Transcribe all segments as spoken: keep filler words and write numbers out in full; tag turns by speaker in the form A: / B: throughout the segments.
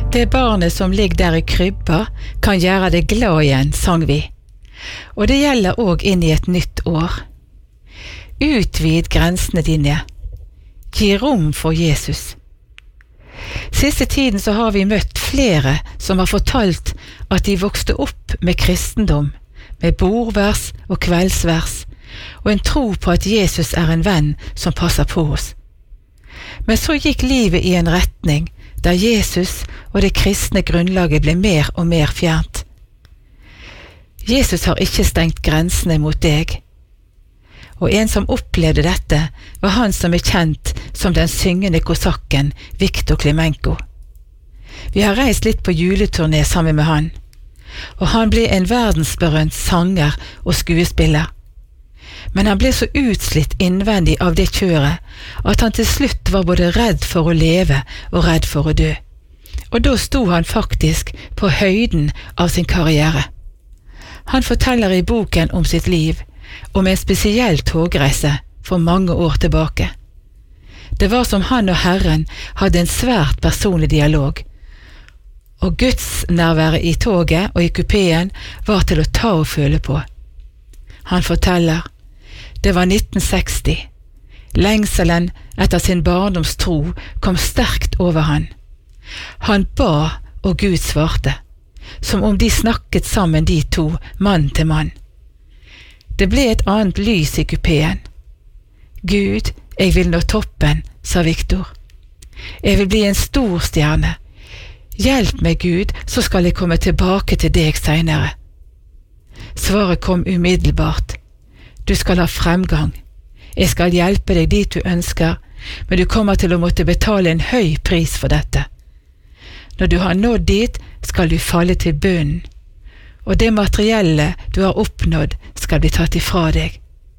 A: Det barnet som ligger der i krybba kan gjøre deg glad igjen, sang vi. Og det gjelder også inn i et nytt år. Utvid grensene dine. Gi rom for Jesus. Siste tiden så har vi møtt flere som har fortalt at de vokste opp med kristendom, med bordvers og kveldsvers, og en tro på at Jesus er en venn som passer på oss. Men så gikk livet i en retning der Jesus og det kristne grunnlaget ble mer og mer fjernt. Jesus har ikke stengt grensene mot deg. Og en som opplevde dette var han som er kjent som den syngende kosakken Viktor Klemenko. Vi har reist litt på juleturné sammen med han, og han ble en verdensberømt sanger og skuespiller. Men han ble så utslitt innvendig av det kjøret at han til slutt var både redd for å leve og redd for å dø. Og da sto han faktisk på høyden av sin karriere. Han forteller i boken om sitt liv, om en spesiell togreise for mange år tilbake. Det var som han og Herren hadde en svært personlig dialog, og Guds nærvære i toget og i kupeen var til å ta og føle på. Han forteller, det var nitten seksti. Lengselen etter sin barndoms tro kom sterkt over han. Han ba, og Gud svarte, som om de snakket sammen de to, mann til mann. Det ble et annet lys i kupeen. Gud, jeg vil nå toppen, sa Viktor. Jeg vil bli en stor stjerne. Hjelp meg, Gud, så skal jeg komme tilbake til deg senere. Svaret kom umiddelbart. Du skal ha fremgang. Jeg skal hjelpe deg dit du ønsker, men du kommer til å måtte betale en høy pris for dette. Når du har nådd dit, skal du falle til bunnen, og det materielle du har oppnådd skal bli tatt ifra deg.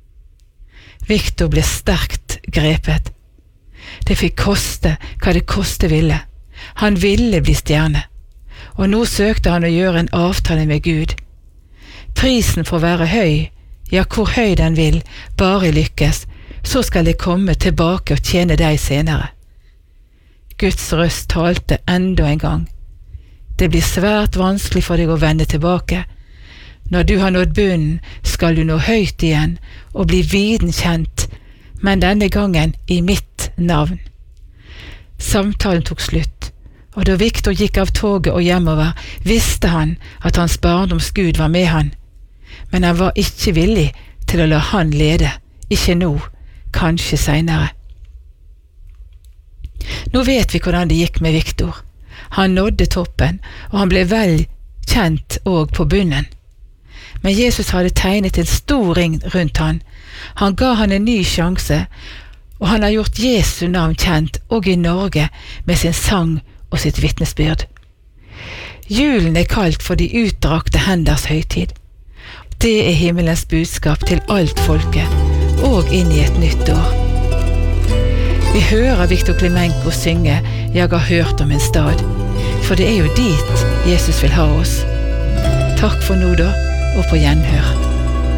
A: Viktor ble sterkt grepet. Det fikk koste hva det koste ville. Han ville bli stjerne, og nå søkte han å gjøre en avtale med Gud. Prisen for å være høy, ja, hvor høy den vil, bare lykkes, så skal jeg komme tilbake og tjene deg senere. Guds røst talte enda en gang. Det blir svært vanskelig for deg å vende tilbake. Når du har nådd bunnen, skal du nå høyt igjen og bli viden kjent, men denne gangen i mitt navn. Samtalen tok slutt, og da Viktor gikk av toget og hjemover, visste han at hans barndoms Gud var med han. Men han var ikke villig til å la han lede, ikke nå, kanskje senere. Nå vet vi hvordan det gikk med Viktor. Han nådde toppen, og han ble vel kjent og på bunnen. Men Jesus hadde tegnet en stor ring rundt han. Han ga han en ny sjanse, og han har gjort Jesu navn kjent og i Norge med sin sang og sitt vitnesbyrd. Julen er kalt for de utdrakte henders høytid. Det er himmelens budskap til alt folket, og inn i et nytt år. Vi hører Viktor Klemenko synge «Jeg har hørt om en stad», for det er jo dit Jesus vil ha oss. Takk for nå da, og på gjenhør.